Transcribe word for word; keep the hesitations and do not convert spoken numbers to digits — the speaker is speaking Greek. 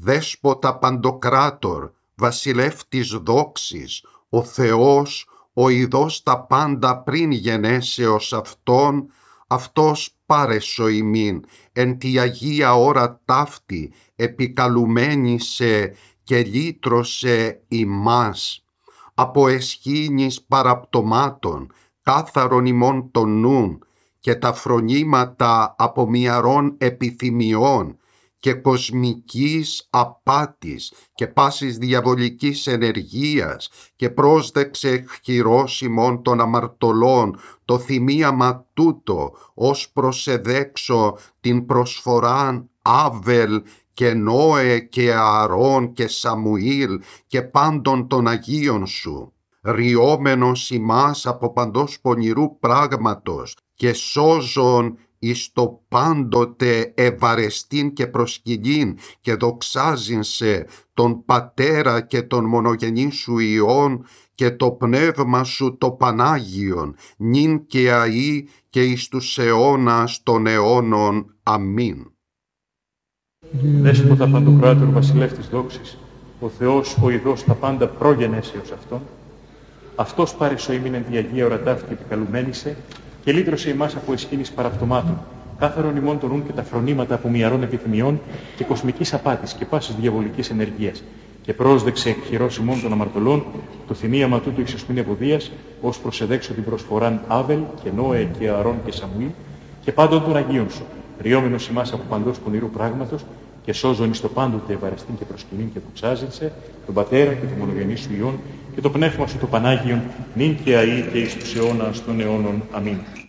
δέσποτα παντοκράτορ, βασιλεύ της δόξης, ο Θεός, ο ειδός τα πάντα πριν γενέσεως Αυτόν, Αυτός πάρεσο ημίν, εν τη Αγία ώρα ταύτη, επικαλουμένησε και λύτρωσε ημάς. Από εσχήνης παραπτωμάτων, κάθαρον ημών των νουν, και τα φρονήματα από μυαρών επιθυμιών, και κοσμικής απάτης και πάσης διαβολικής ενεργείας, και πρόσδεξε χειρός ημών των αμαρτωλών το θυμίαμα τούτο, ως προσεδέξω την προσφοράν Άβελ και Νόε και Ααρών και Σαμουήλ και πάντων των Αγίων σου, ριόμενος ημάς από παντός πονηρού πράγματος και σώζον εις το πάντοτε ευαρεστήν και προσκυνήν και δοξάζειν σε τον Πατέρα και τον μονογενή σου Υιόν και το Πνεύμα σου το Πανάγιον, νυν και αΐ και εις τους αιώνας των αιώνων. Αμήν. Δέσποτα παντοκράτορ βασιλεύ της δόξης, ο Θεός ο ειδός τα πάντα προγενέσεως Αυτόν, Αυτός πάρεσο ήμινεν τη Αγία ώρα ταύτη επικαλουμένησε και λύτρωσε ημάς από εσχήνης παραπτωμάτων, κάθαρον ημών των νουν και τα φρονήματα από μυαρών επιθυμιών και κοσμικής απάτης και πάσης διαβολικής ενεργείας, και πρόσδεξε εκ χειρός ημών των αμαρτωλών το θυμίαμα τούτου εις οσμήν ευωδίας, ως προσεδέξω την προσφοράν Άβελ και Νόε και Ααρών και Σαμουήλ και πάντων των Αγίων σου, ριόμενος ημάς από παντός πονηρού πράγματος και σώζον εις το πάντοτε ευαρεστήν και προσκυνήν και δοξάζειν τον Πατέρα και τον μονογενή σου Υιόν και το Πνεύμα σου το Πανάγιον, νυν και αΐ και εις τους αιώνας των αιώνων. Αμήν.